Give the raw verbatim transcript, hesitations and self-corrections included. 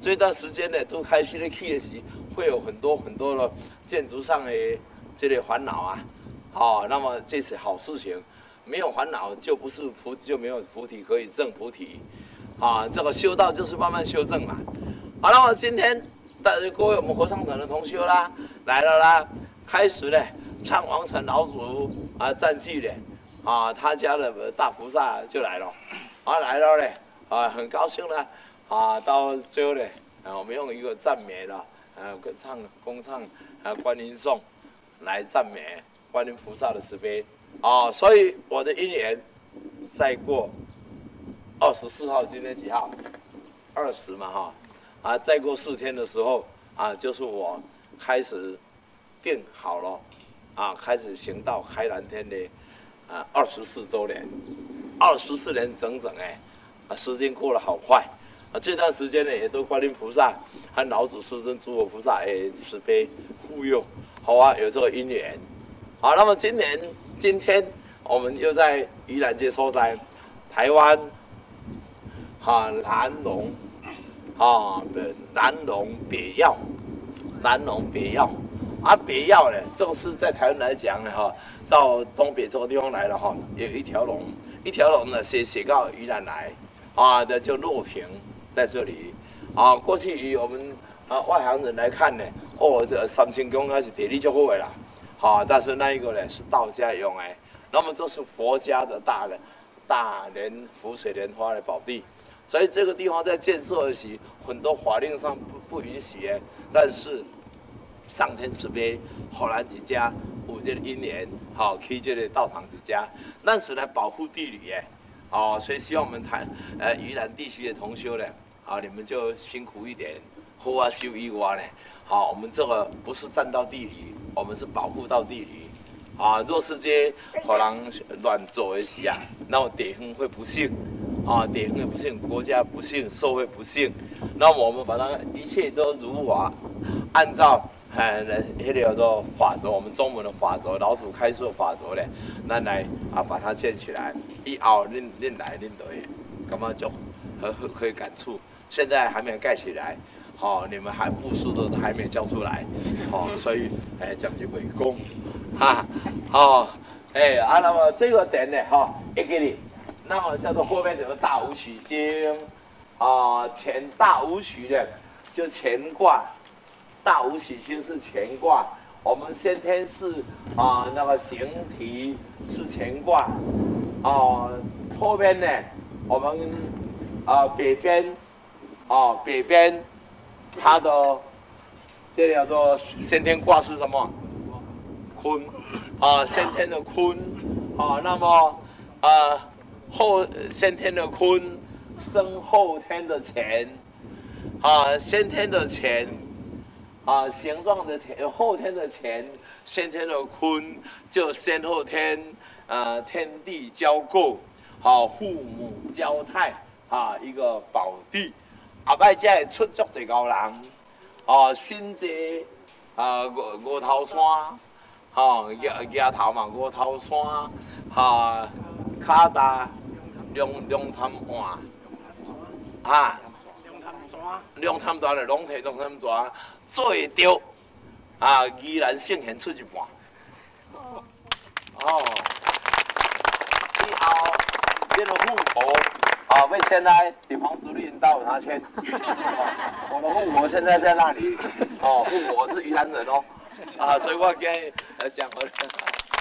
这段时间呢，都开始咧去的时，会有很多很多的建筑上的这类烦恼啊。哦，那么这是好事情，没有烦恼就不是菩，就没有菩提可以证菩提。啊，这个修道就是慢慢修正嘛。好，那么今天大家各位我们合唱团的同学啦，来了啦，开始呢唱王禅老祖啊赞句的啊，他家的大菩萨就来了，啊来了嘞，啊很高兴呢，啊到最后呢，啊我们用一个赞美了，啊唱公唱啊观音颂来赞美观音菩萨的慈悲，啊所以我的姻缘再过二十四号，今天几号？二十嘛哈，啊再过四天的时候啊，就是我开始定好了，啊开始行道开蓝天的啊二十四周年，二十四年整整哎，啊时间过得好快，啊这段时间呢也都观音菩萨和老祖师尊诸佛菩萨哎慈悲护佑，好啊有这个因缘，好，那么今年今天我们又在宜兰街所在台湾。啊，南龙，啊，南龙别药，南龙别药，啊，别药呢，这个是在台湾来讲呢，哈，到东北这个地方来了哈，有一条龙，一条龙呢写写到宜兰来，啊，的就落平在这里，啊，过去以我们啊外行人来看呢，哦，这三清宫还是地理就好的啦，好，但是那一个呢是道家用哎，那么这是佛家的大人大莲浮水莲花的宝地。所以这个地方在建设的时，很多法令上不不允许的，但是上天慈悲，后来几家有这个因缘，好开这个道场几家，那是来保护地理耶，哦，所以希望我们台呃宜兰地区的同修呢，啊你们就辛苦一点，好啊修以外呢，好我们这个不是占到地理，我们是保护到地理，啊若是这可能乱做的时啊，那么地方会不幸。啊，地方不幸，国家不幸，社会不幸，那么我们把它一切都如法，按照呃那个叫做法则，我们中文的法则，老祖开示法则嘞，咱来啊把它建起来，以后恁恁来恁对，感觉就很很可以感触。现在还没有盖起来，好、哦，你们还布施都还没交出来，好、哦，所以哎讲句伟功，哈，好、哦，哎啊，那么这个点呢，哈、哦，一个你。那么叫做后面有个大武曲星，啊，乾大武曲的就乾卦，大武曲星是乾卦，我们先天是啊那个形体是乾卦，啊后边呢我们啊北边啊北边它的这叫做先天卦是什么？坤，啊先天的坤，啊那么啊。后先天的坤生后天的乾，啊，先天的乾，啊，形状的天，后天的乾，先天的坤，就先后天，啊，天地交构，好、啊，父母交泰，啊，一个宝地，后摆才会出足一高人，哦、啊，新界啊五五头山，吼、啊，额额头嘛五头山，哈、啊，卡达。龙龙潭湾，啊，龙潭泉，龙潭泉的龙体龙潭泉做着啊，依然圣贤出一半。哦，以后这个富婆啊，被迁来给房子里到他迁。我的富婆现在在那里，哦，富婆是宜兰人哦，啊，所以我跟呃讲了。